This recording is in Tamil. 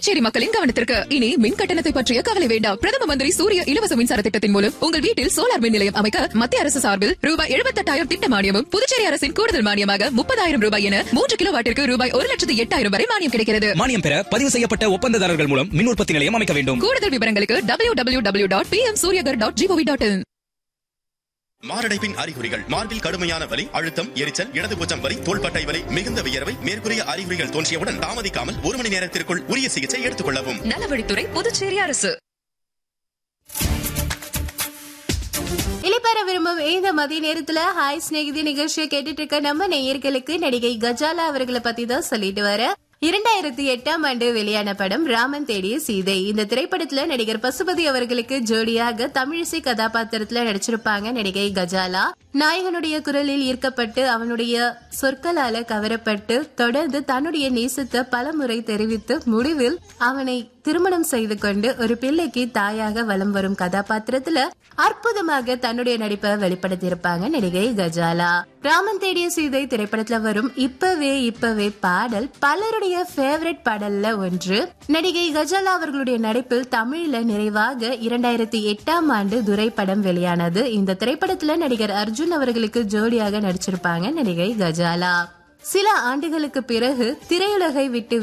புதுச்சேரி மக்களின் கவனத்திற்கு. இனி மின் கட்டணத்தை பற்றிய கவலை வேண்டாம். பிரதம மந்திரி சூரிய இலவச மின்சார திட்டத்தின் மூலம் உங்கள் வீட்டில் சோலார் மின் நிலையம் அமைக்க மத்திய அரசு சார்பில் ரூபாய் 78,000 திட்ட மானியமும், புதுச்சேரி அரசின் கூடுதல் மானியமாக 30,000 ரூபாய் என 3 கிலோவாட்டிற்கு ரூபாய் 1,08,000 வரை மானியம் கிடைக்கிறது. மானியம் பெற பதிவு செய்யப்பட்ட ஒப்பந்ததாரர்கள் மூலம் மின் உற்பத்தி நிலையம் அமைக்க வேண்டும். கூடுதல் விவரங்களுக்கு www.pmsuryagar.gov.in. மாரடைப்பின் அறிகுறிகள்: மார்பில் கடுமையான வலி, அழுத்தம், எரிச்சல், இடதுபூச்சம் வலி, தோள்பட்டை வலி, மிகுந்த வியர்வை. மேற்கூறிய அறிகுறிகள் தோன்றியவுடன் தாமதிக்காமல் 1 மணி நேரத்திற்குள் உரிய சிகிச்சை எடுத்துக் கொள்ளவும். நலவழித்துறை, புதுச்சேரி அரசு. இளைப்பற விரும்பும் இந்த மதிய நேரத்துல ஹாய் ஸ்நேகிதி நிகழ்ச்சியை கேட்டுட்டு இருக்க நம்ம நேயர்களுக்கு நடிகை கஜாலா அவர்களை பத்தி தான் சொல்லிட்டு வர. 2008ஆம் ஆண்டு வெளியான படம் ராமன் தேடிய சீதை. இந்த திரைப்படத்துல நடிகர் பசுபதி அவர்களுக்கு ஜோடியாக தமிழிசை கதாபாத்திரத்துல நடிச்சிருப்பாங்க நடிகை கஜாலா. நாயகனுடைய குரலில் ஈர்க்கப்பட்டு அவனுடைய சொற்களால கவரப்பட்டு தொடர்ந்து தன்னுடைய நேசத்தை பலமுறை தெரிவித்து முடிவில் அவனை திருமணம் செய்து கொண்டு ஒரு பிள்ளைக்கு தாயாக வலம் வரும் கதாபாத்திரத்துல அற்புதமாக தன்னுடைய நடிப்பை வெளிப்படுத்தியிருப்பாங்க நடிகை கஜாலா. ராமன் தேடிய சீதை திரைப்படத்துல வரும் இப்பவே பாடல் பலருடைய ஃபேவரட் பாடல்ல ஒன்று. நடிகை கஜாலா அவர்களுடைய நடிப்பில் தமிழ்ல நிறைவாக 2008ஆம் ஆண்டு துரை படம் வெளியானது. இந்த திரைப்படத்துல நடிகர் அர்ஜுன் அவர்களுக்கு ஜோடியாக நடிச்சிருப்பாங்க நடிகை கஜாலா. சில ஆண்டுகளுக்கு பிறகு திரையுலகை விட்டு